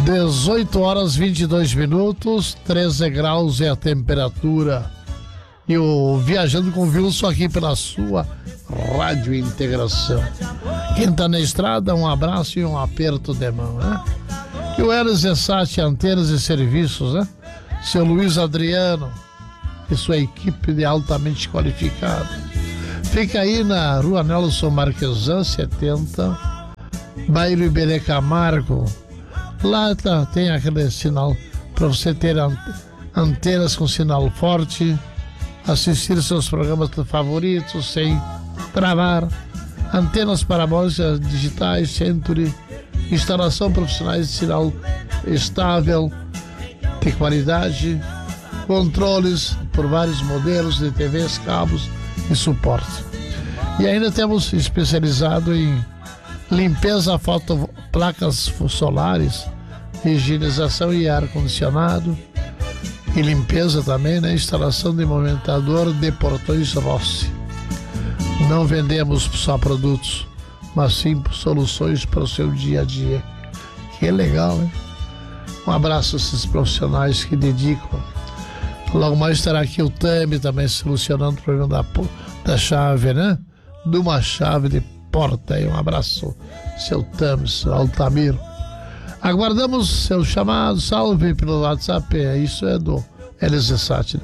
18h22, 13 graus é a temperatura. E o Viajando com Wilson aqui pela sua Rádio Integração. Quem tá na estrada, um abraço e um aperto de mão, né? E o LZSAT Antenas e Serviços, né? Seu Luiz Adriano e sua equipe de altamente qualificada. Fica aí na Rua Nelson Marquesan, 70, bairro Iberê Camargo. Lá tem aquele sinal para você ter antenas com sinal forte, assistir seus programas favoritos sem travar, antenas parabólicas digitais, Century, instalação profissionais de sinal estável, de qualidade, controles por vários modelos de TVs, cabos e suporte. E ainda temos especializado em limpeza placas solares, higienização e ar-condicionado, e limpeza também, né? Instalação de movimentador de portões Rossi. Não vendemos só produtos, mas sim soluções para o seu dia a dia. Que legal, né? Um abraço a esses profissionais que dedicam. Logo mais estará aqui o Tami também solucionando o problema da chave, né? De uma chave de porta aí. Um abraço, seu Tami, seu Altamiro. Aguardamos seu chamado, salve pelo WhatsApp, isso é do LZSAT, né?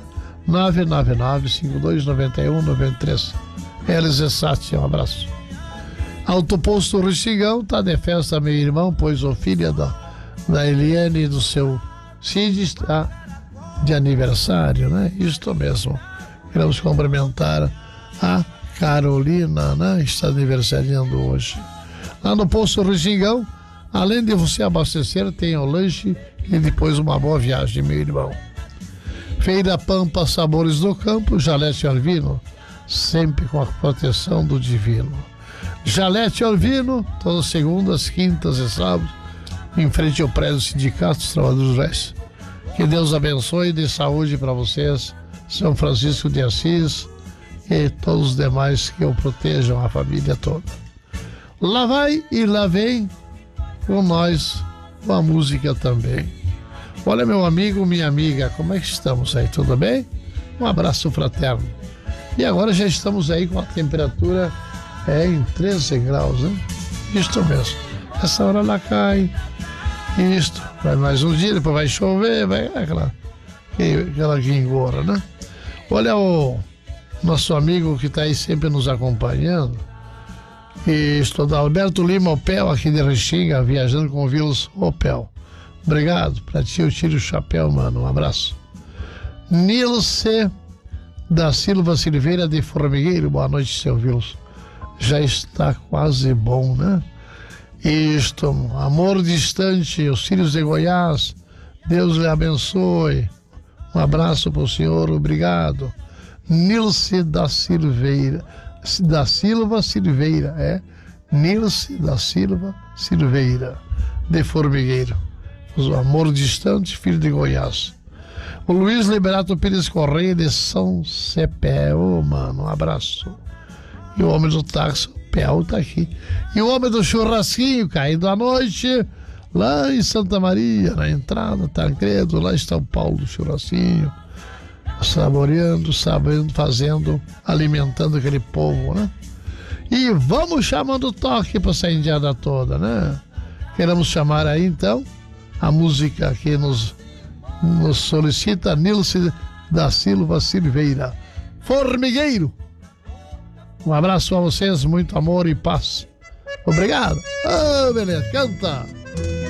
999-5291-93. LZSAT, um abraço. Autoposto Rexigão, tá de festa, meu irmão, pois o filho da Eliane e do seu Cid está de aniversário, né? Isto mesmo. Queremos cumprimentar a Carolina, né? Está aniversariando hoje. Lá no Posto Rexigão, além de você abastecer, tem o lanche e depois uma boa viagem, meu irmão. Feira Pampa Sabores do Campo, Jalete Alvino, sempre com a proteção do divino. Jalete Alvino, todas segundas, quintas e sábados, em frente ao prédio Sindicato dos Trabalhadores Rurais. Que Deus abençoe e dê saúde para vocês, São Francisco de Assis e todos os demais que o protejam, a família toda. Lá vai e lá vem com nós, com a música também. Olha, meu amigo, minha amiga, como é que estamos aí? Tudo bem? Um abraço fraterno. E agora já estamos aí com a temperatura em 13 graus, né? Isto mesmo. Essa hora ela cai. Isto. Vai mais um dia, depois vai chover, vai aquela guingora, né? Olha o nosso amigo que está aí sempre nos acompanhando. E estou da Alberto Lima Opel, aqui de Restinga, viajando com o Wilson Opel. Obrigado, pra ti eu tiro o chapéu, mano, um abraço. Nilce da Silva Silveira de Formigueiro, boa noite, seu Wilson. Já está quase bom, né? Isto, amor distante, os filhos de Goiás, Deus lhe abençoe. Um abraço pro senhor, obrigado. Nilce da Silveira, da Silva Silveira, Nilce da Silva Silveira, de Formigueiro. O amor distante, filho de Goiás. O Luiz Liberato Pires Correia de São Cepé, mano, um abraço. E o homem do táxi, o Pel, tá aqui. E o homem do churrasquinho, caindo à noite, lá em Santa Maria, na entrada, Tancredo, lá está o Paulo do churrasquinho, saboreando, sabendo, fazendo, alimentando aquele povo, né? E vamos chamando o toque para essa indiada toda, né? Queremos chamar aí, então, a música que nos solicita Nilce da Silva Silveira, Formigueiro. Um abraço a vocês, muito amor e paz. Obrigado. Beleza, canta.